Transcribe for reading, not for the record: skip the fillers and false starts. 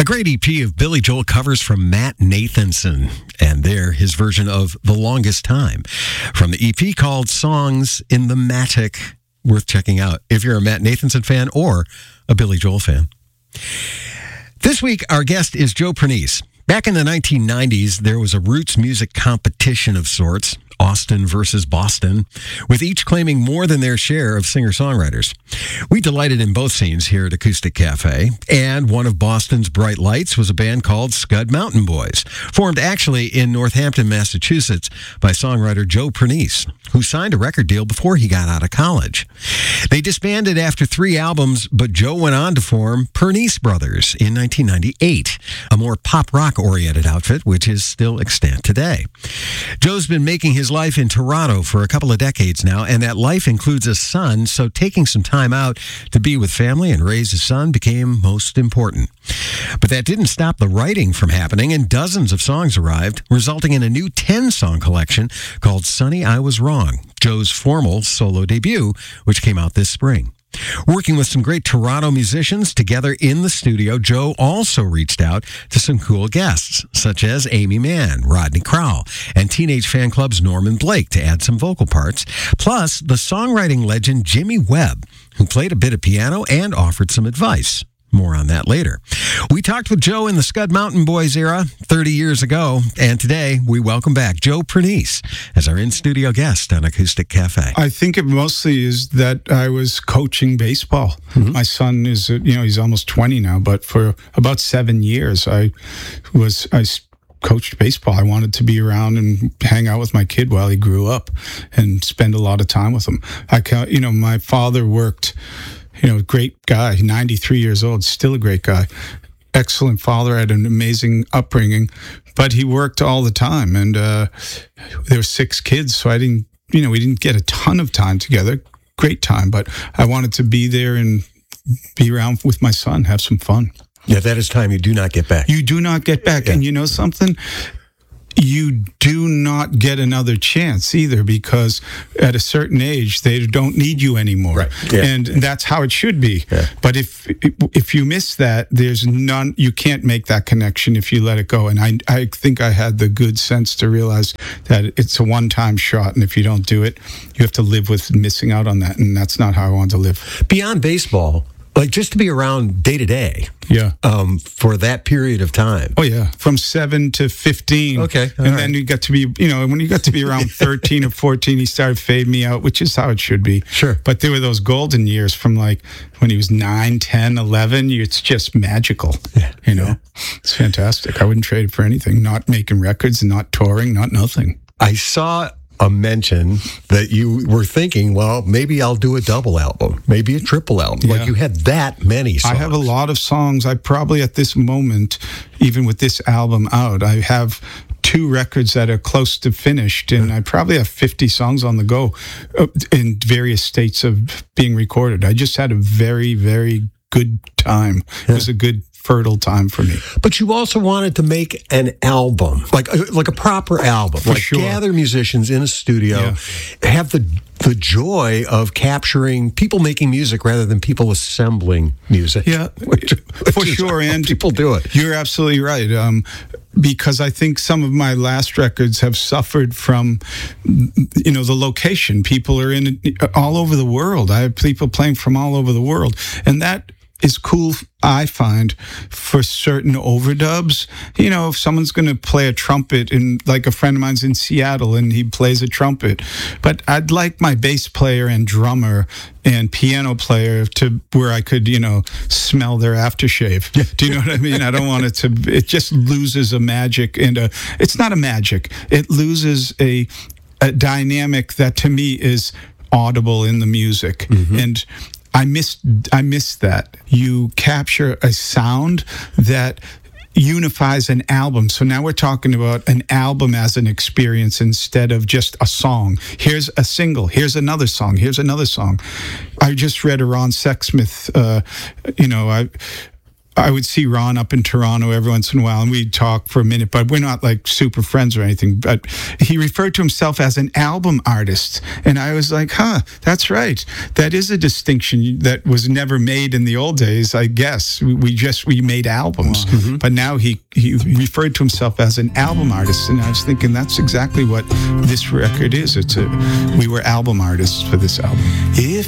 great EP of Billy Joel covers from Matt Nathanson, and there his version of The Longest Time from the EP called Songs in the Matic. Worth checking out if you're a Matt Nathanson fan or a Billy Joel fan. This week, our guest is Joe Pernice. Back in the 1990s, there was a roots music competition of sorts, Austin versus Boston, with each claiming more than their share of singer-songwriters. We delighted in both scenes here at Acoustic Cafe, and one of Boston's bright lights was a band called Scud Mountain Boys, formed actually in Northampton, Massachusetts by songwriter Joe Pernice, who signed a record deal before he got out of college. They disbanded after 3 albums, but Joe went on to form Pernice Brothers in 1998, a more pop-rock-oriented outfit, which is still extant today. Joe's been making his life in Toronto for a couple of decades now, and that life includes a son, so taking some time out to be with family and raise his son became most important. But that didn't stop the writing from happening, and dozens of songs arrived, resulting in a new 10-song collection called Sonny, I Was Wrong, Joe's formal solo debut, which came out this spring. Working with some great Toronto musicians together in the studio, Joe also reached out to some cool guests, such as Amy Mann, Rodney Crowell, and Teenage Fan Club's Norman Blake to add some vocal parts, plus the songwriting legend Jimmy Webb, who played a bit of piano and offered some advice. More on that later. We talked with Joe in the Scud Mountain Boys era 30 years ago, and today we welcome back Joe Pernice as our in-studio guest on Acoustic Cafe. I think it mostly is that I was coaching baseball. Mm-hmm. My son is, he's almost 20 now, but for about 7 years, I coached baseball. I wanted to be around and hang out with my kid while he grew up and spend a lot of time with him. My father worked... great guy, 93 years old, still a great guy. Excellent father, had an amazing upbringing, but he worked all the time. And there were 6 kids, so we didn't get a ton of time together. Great time, but I wanted to be there and be around with my son, have some fun. Yeah, that is time you do not get back. You do not get back. Yeah. And you know something? You do not get another chance either, because at a certain age they don't need you anymore. Right. Yeah. And that's how it should be. Yeah. But if you miss that, there's none. You can't make that connection if you let it go. And I think I had the good sense to realize that it's a one-time shot, and if you don't do it, you have to live with missing out on that. And that's not how I want to live. Beyond baseball, like just to be around day to day. Yeah. For that period of time. Oh, yeah. From 7 to 15. Okay. And then you got to be, when you got to be around 13 or 14, he started fading me out, which is how it should be. Sure. But there were those golden years from like when he was 9, 10, 11. It's just magical. Yeah. It's fantastic. I wouldn't trade it for anything. Not making records, not touring, not nothing. I saw a mention that you were thinking, well, maybe I'll do a double album, maybe a triple album. Yeah. Like you had that many songs. I have a lot of songs. I probably at this moment, even with this album out, I have 2 records that are close to finished, and I probably have 50 songs on the go in various states of being recorded. I just had a very, very good time. It was a good fertile time for me. But you also wanted to make an album, like a proper album, for sure. Gather musicians in a studio, have the joy of capturing people making music rather than people assembling music. Yeah, for sure. And people do it. You're absolutely right. Because I think some of my last records have suffered from, the location. People are in all over the world. I have people playing from all over the world, and that is cool, I find, for certain overdubs. If someone's going to play a trumpet, and like a friend of mine's in Seattle and he plays a trumpet, but I'd like my bass player and drummer and piano player to where I could, smell their aftershave. Yeah. Do you know what I mean? I don't want it just loses a magic, and it's not a magic. It loses a dynamic that to me is audible in the music. Mm-hmm. And I miss that. You capture a sound that unifies an album. So now we're talking about an album as an experience instead of just a song. Here's a single. Here's another song. Here's another song. I just read a Ron Sexsmith, I would see Ron up in Toronto every once in a while, and we'd talk for a minute, but we're not like super friends or anything. But he referred to himself as an album artist. And I was like, that's right. That is a distinction that was never made in the old days, I guess. We made albums. Wow. Mm-hmm. But now he referred to himself as an album artist. And I was thinking that's exactly what this record is. We were album artists for this album. If